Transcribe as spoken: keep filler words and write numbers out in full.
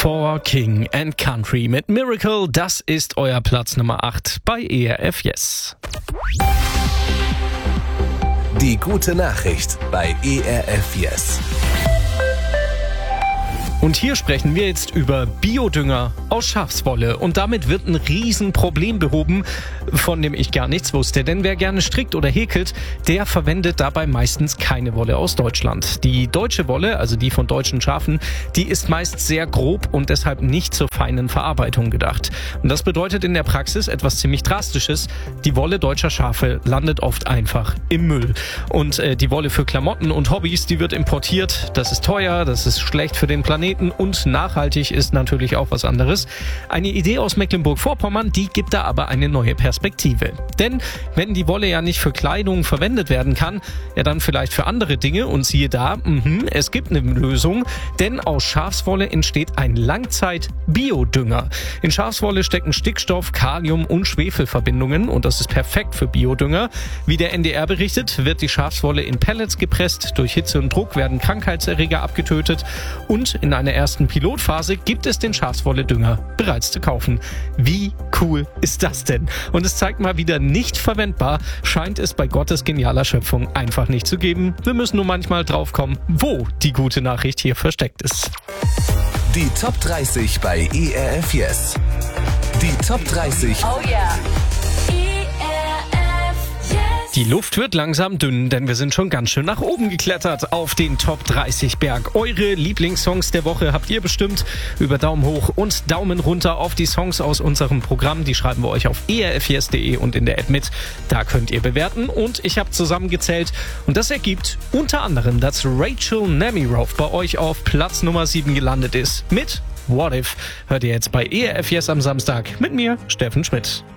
For King and Country mit Miracle, das ist euer Platz Nummer acht bei E R F Yes. Die gute Nachricht bei E R F Yes. Und hier sprechen wir jetzt über Biodünger aus Schafswolle. Und damit wird ein Riesenproblem behoben, von dem ich gar nichts wusste. Denn wer gerne strickt oder häkelt, der verwendet dabei meistens keine Wolle aus Deutschland. Die deutsche Wolle, also die von deutschen Schafen, die ist meist sehr grob und deshalb nicht zur feinen Verarbeitung gedacht. Und das bedeutet in der Praxis etwas ziemlich Drastisches. Die Wolle deutscher Schafe landet oft einfach im Müll. Und äh, die Wolle für Klamotten und Hobbys, die wird importiert. Das ist teuer, das ist schlecht für den Planeten. Und nachhaltig ist natürlich auch was anderes. Eine Idee aus Mecklenburg-Vorpommern, die gibt da aber eine neue Perspektive. Denn wenn die Wolle ja nicht für Kleidung verwendet werden kann, ja dann vielleicht für andere Dinge. Und siehe da, mh, es gibt eine Lösung, denn aus Schafswolle entsteht ein Langzeit-Biodünger. In Schafswolle stecken Stickstoff, Kalium und Schwefelverbindungen und das ist perfekt für Biodünger. Wie der N D R berichtet, wird die Schafswolle in Pellets gepresst, durch Hitze und Druck werden Krankheitserreger abgetötet und in einer ersten Pilotphase gibt es den Schafswolle-Dünger bereits zu kaufen. Wie cool ist das denn? Und es zeigt mal wieder, nicht verwendbar scheint es bei Gottes genialer Schöpfung einfach nicht zu geben. Wir müssen nur manchmal draufkommen, wo die gute Nachricht hier versteckt ist. Die Top dreißig bei E R F Yes. Die Top dreißig. Oh yeah. Die Luft wird langsam dünn, denn wir sind schon ganz schön nach oben geklettert auf den Top dreißig Berg. Eure Lieblingssongs der Woche habt ihr bestimmt über Daumen hoch und Daumen runter auf die Songs aus unserem Programm. Die schreiben wir euch auf e r f yes punkt de und in der App mit. Da könnt ihr bewerten und ich habe zusammengezählt und das ergibt unter anderem, dass Rachel Namirov bei euch auf Platz Nummer sieben gelandet ist. Mit What If hört ihr jetzt bei E R F Yes am Samstag mit mir, Steffen Schmidt.